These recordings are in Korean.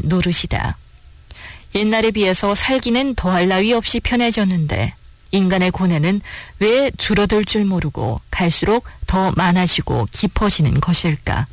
노릇이다. 옛날에 비해서 살기는 더할 나위 없이 편해졌는데 인간의 고뇌는 왜 줄어들 줄 모르고 갈수록 더 많아지고 깊어지는 것일까?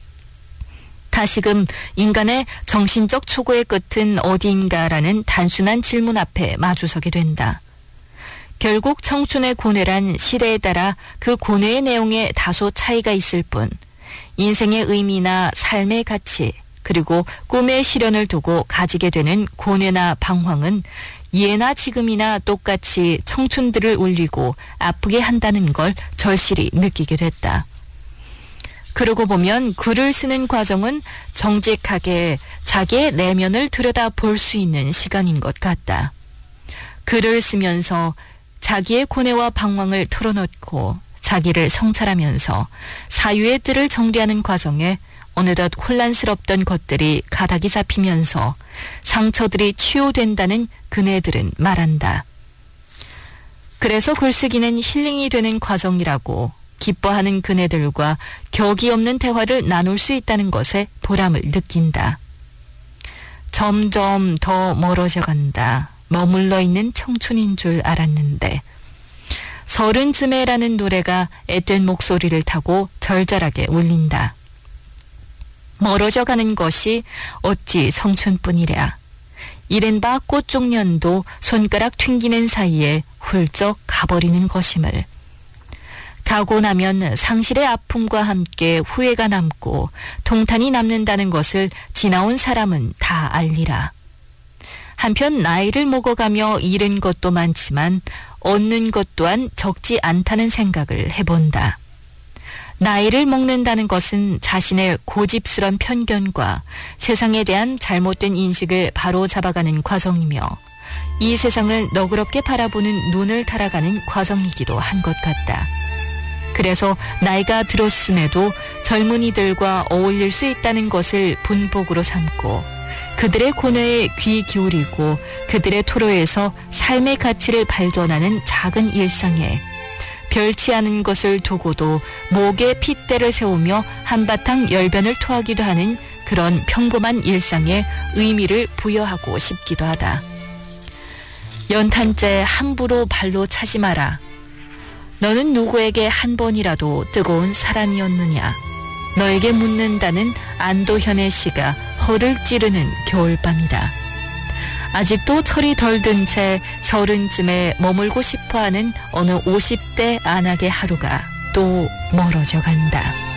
다시금 인간의 정신적 초고의 끝은 어디인가라는 단순한 질문 앞에 마주서게 된다. 결국 청춘의 고뇌란 시대에 따라 그 고뇌의 내용에 다소 차이가 있을 뿐 인생의 의미나 삶의 가치 그리고 꿈의 실현을 두고 가지게 되는 고뇌나 방황은 예나 지금이나 똑같이 청춘들을 울리고 아프게 한다는 걸 절실히 느끼게 됐다. 그러고 보면 글을 쓰는 과정은 정직하게 자기의 내면을 들여다볼 수 있는 시간인 것 같다. 글을 쓰면서 자기의 고뇌와 방황을 털어놓고 자기를 성찰하면서 사유의 뜰을 정리하는 과정에 어느덧 혼란스럽던 것들이 가닥이 잡히면서 상처들이 치유된다는 그네들은 말한다. 그래서 글쓰기는 힐링이 되는 과정이라고 기뻐하는 그네들과 격이 없는 대화를 나눌 수 있다는 것에 보람을 느낀다. 점점 더 멀어져 간다. 머물러 있는 청춘인 줄 알았는데 서른쯤에라는 노래가 앳된 목소리를 타고 절절하게 울린다. 멀어져 가는 것이 어찌 청춘뿐이랴. 이른바 꽃중년도 손가락 튕기는 사이에 훌쩍 가버리는 것임을. 가고 나면 상실의 아픔과 함께 후회가 남고 통탄이 남는다는 것을 지나온 사람은 다 알리라. 한편 나이를 먹어가며 잃은 것도 많지만 얻는 것 또한 적지 않다는 생각을 해본다. 나이를 먹는다는 것은 자신의 고집스런 편견과 세상에 대한 잘못된 인식을 바로 잡아가는 과정이며 이 세상을 너그럽게 바라보는 눈을 달아가는 과정이기도 한 것 같다. 그래서 나이가 들었음에도 젊은이들과 어울릴 수 있다는 것을 분복으로 삼고 그들의 고뇌에 귀 기울이고 그들의 토로에서 삶의 가치를 발견하는 작은 일상에 별치 않은 것을 두고도 목에 핏대를 세우며 한바탕 열변을 토하기도 하는 그런 평범한 일상에 의미를 부여하고 싶기도 하다. 연탄재 함부로 발로 차지 마라. 너는 누구에게 한 번이라도 뜨거운 사람이었느냐. 너에게 묻는다는 안도현의 시가 허를 찌르는 겨울밤이다. 아직도 철이 덜 든 채 서른쯤에 머물고 싶어하는 어느 50대 안악의 하루가 또 멀어져 간다.